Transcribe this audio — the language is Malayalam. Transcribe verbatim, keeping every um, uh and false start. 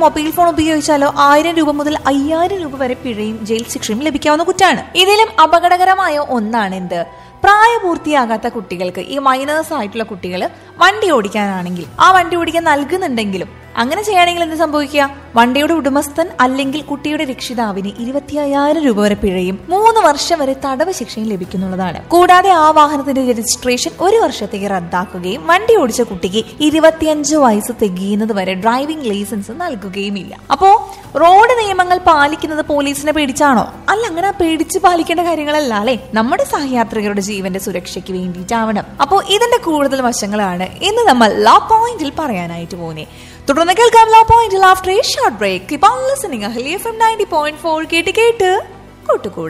മൊബൈൽ ഫോൺ ഉപയോഗിച്ചാലോ ആയിരം രൂപ മുതൽ അയ്യായിരം രൂപ വരെ പിഴയും ജയിൽ ശിക്ഷയും ലഭിക്കാവുന്ന കുറ്റാണ്. ഇതിലും അപകടകരമായ ഒന്നാണ് എന്ത്, പ്രായപൂർത്തിയാകാത്ത കുട്ടികൾക്ക്, ഈ മൈനേഴ്സ് ആയിട്ടുള്ള കുട്ടികൾ വണ്ടി ഓടിക്കാനാണെങ്കിൽ ആ വണ്ടി ഓടിക്കാൻ നൽകുന്നുണ്ടെങ്കിലും അങ്ങനെ ചെയ്യുകയാണെങ്കിൽ എന്ത് സംഭവിക്കുക, വണ്ടിയുടെ ഉടമസ്ഥൻ അല്ലെങ്കിൽ കുട്ടിയുടെ രക്ഷിതാവിന് ഇരുപത്തി അയ്യായിരം രൂപ വരെ പിഴയും മൂന്ന് വർഷം വരെ തടവ് ശിക്ഷയും ലഭിക്കുന്നുള്ളതാണ്. കൂടാതെ ആ വാഹനത്തിന്റെ രജിസ്ട്രേഷൻ ഒരു വർഷത്തേക്ക് റദ്ദാക്കുകയും വണ്ടി ഓടിച്ച കുട്ടിക്ക് ഇരുപത്തിയഞ്ച് വയസ്സ് തികയുന്നത് വരെ ഡ്രൈവിംഗ് ലൈസൻസ് നൽകുകയും ഇല്ല. അപ്പോ റോഡ് നിയമങ്ങൾ പാലിക്കുന്നത് പോലീസിനെ പേടിച്ചാണോ? അല്ല, അങ്ങനെ പേടിച്ച് പാലിക്കേണ്ട കാര്യങ്ങളല്ല അല്ലെ, നമ്മുടെ സഹയാത്രികരുടെ ജീവന്റെ സുരക്ഷയ്ക്ക് വേണ്ടിയിട്ടാവണം. അപ്പോ ഇതിന്റെ കൂടുതൽ വശങ്ങളാണ് ഇന്ന് നമ്മൾ ലോ പോയിന്റിൽ പറയാനായിട്ട് പോകുന്നത്. തുടർന്ന് കേൾക്കാം ലോ പോയിന്റിൽ after A short break. Keep on listening Ahalya F M ninety point four കേട്ട് കേട്ട് കൂട്ടുകൂടാം.